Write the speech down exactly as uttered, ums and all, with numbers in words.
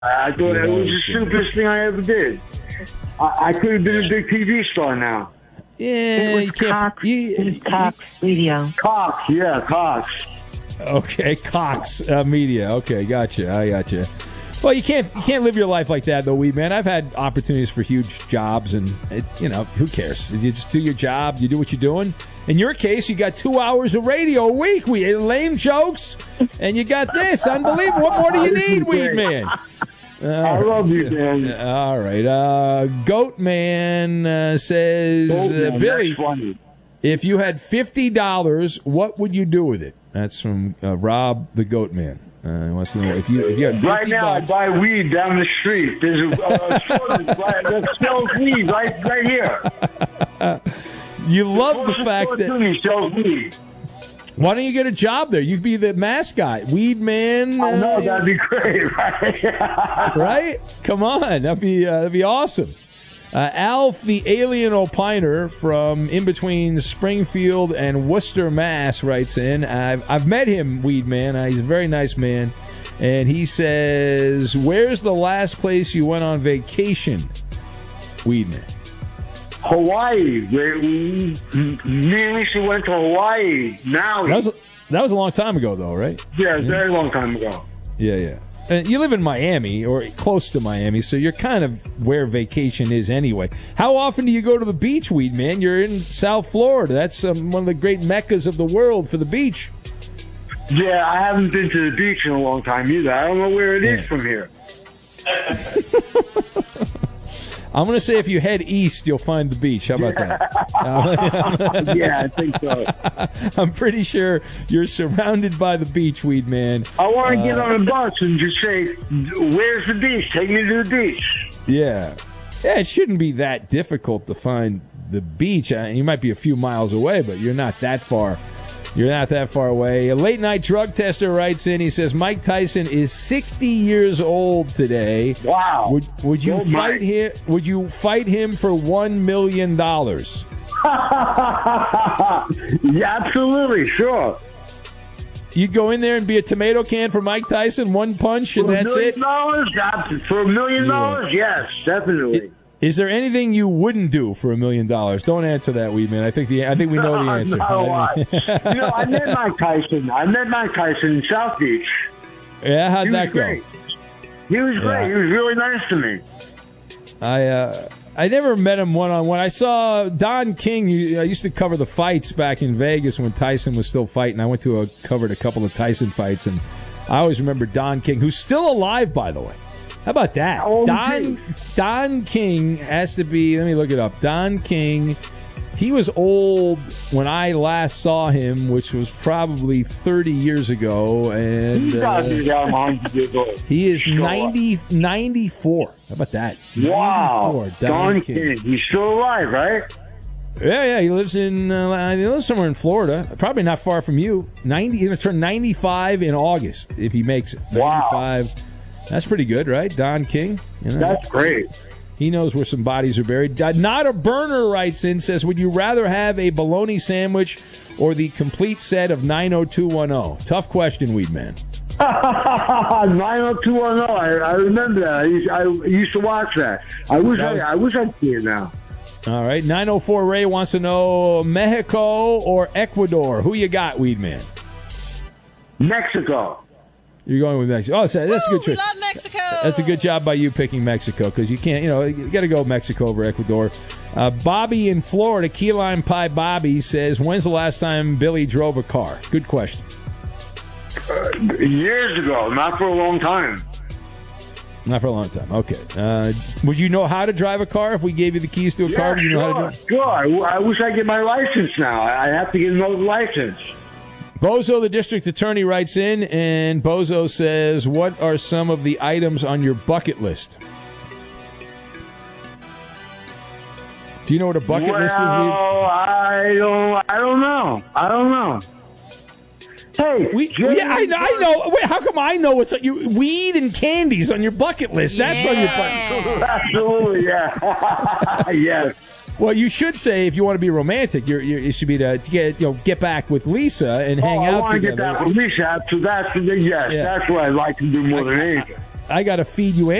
I thought Yeah, it was the that's good. stupidest thing I ever did. I, I could have been a big T V star now. Yeah, you can't. Cox. You, It was Cox Radio. Cox, yeah, Cox. okay, Cox uh, Media. Okay, gotcha. I gotcha. Well, you can't you can't live your life like that, though, Weed Man. I've had opportunities for huge jobs, and it, you know, who cares? You just do your job. You do what you're doing. In your case, you got two hours of radio a week. We lame jokes, and you got this. Unbelievable. What more do you need, Weed Man? All I right. love you, man. All right. Uh, Goat Man uh, says, Goat uh, Man, Billy, that's funny. if you had fifty dollars, what would you do with it? That's from uh, Rob the Goat Man. Uh, he wants to know if you if you had fifty Right now, bucks. I buy weed down the street. There's a uh, store that buy- that sells weed right, right here. You love the fact that. He sells weed. Why don't you get a job there? You'd be the mascot, Weed Man. I know, uh, that'd be great, right? right? Come on, that'd be uh, that'd be awesome. Uh, Alf, the alien opiner from in between Springfield and Worcester, Mass, writes in. I've I've met him, Weed Man. Uh, he's a very nice man, and he says, "Where's the last place you went on vacation, Weed Man?" Hawaii. We, we, me and Lisa went to Hawaii. Now, That was that was a long time ago, though, right? yeah, a very long time ago. Yeah, yeah. And you live in Miami or close to Miami, so you're kind of where vacation is anyway. How often do you go to the beach, Weed Man? You're in South Florida. That's um, one of the great meccas of the world for the beach. Yeah, I haven't been to the beach in a long time either. I don't know where it is Yeah. from here. I'm going to say if you head east, you'll find the beach. How about that? Yeah, I think so. I'm pretty sure you're surrounded by the beach, Weed Man. I want to get on a bus and just say, "Where's the beach? Take me to the beach." Yeah. Yeah, it shouldn't be that difficult to find the beach. Uh, You might be a few miles away, but you're not that far. You're not that far away. A late night drug tester writes in. He says Mike Tyson is sixty years old today. Wow. Would would you Go fight Mike. him? Would you fight him for one million dollars? Yeah, absolutely, sure. You'd go in there and be a tomato can for Mike Tyson, one punch, and For a that's million it. dollars? For a million Yeah. dollars? Yes, definitely. Is there anything you wouldn't do for a million dollars? Don't answer that, Weed Man. I think the I think we know the answer. Not a lot. You know, I met Mike Tyson. I met Mike Tyson in South Beach. Yeah, how'd He was that go? great. He was great. Yeah. He was really nice to me. I uh, I never met him one on one. I saw Don King. I used to cover the fights back in Vegas when Tyson was still fighting. I went to a covered a couple of Tyson fights, and I always remember Don King, who's still alive, by the way. How about that? Oh, Don Don King has to be. Let me look it up. Don King. He was old when I last saw him, which was probably thirty years ago, and He's got uh, to be down one hundred years old. he is Sure. ninety, ninety-four. How about that? Wow. ninety-four, Don King. He's still alive, right? Yeah, yeah. He lives in uh, he lives somewhere in Florida. Probably not far from you. Ninety. He's gonna turn ninety-five in August if he makes it. Wow. ninety-five. That's pretty good, right? Don King. You know, That's great. he knows where some bodies are buried. Uh, Not a burner writes in, says, would you rather have a bologna sandwich or the complete set of nine oh two one oh? Tough question, Weed Man. nine oh two one oh. I, I remember that. I used, I used to watch that. I wish That was- I, I wish I'd see it now. All right. nine oh four Ray wants to know Mexico or Ecuador. Who you got, Weed Man? Mexico. You're going with Mexico. Oh, that's a that's a Woo, good we choice. love Mexico. That's a good job by you picking Mexico because you can't, you know, you got to go Mexico over Ecuador. Uh, Bobby in Florida, Key Lime Pie Bobby says, when's the last time Billy drove a car? Good question. Uh, years ago, not for a long time. Not for a long time. Okay. Uh, would you know how to drive a car if we gave you the keys to a car? Yeah, Would you know how to sure, do it? sure. I, I wish I get my license now. I I have to get another license. Bozo, the district attorney, writes in, and Bozo says, what are some of the items on your bucket list? Do you know what a bucket well, list is? I don't. I don't know. I don't know. Hey, We, Jay- yeah, I, I know. Wait, how come I know what's on you? Weed and candies on your bucket list. That's on your bucket. Absolutely, yeah. Yes. Well, you should say if you want to be romantic, you're, you're, it should be to, to get you know get back with Lisa and hang oh, I out want to together. get that with Lisa. So that's the yes. Yeah. That's what I like to do more than anything. I got to feed you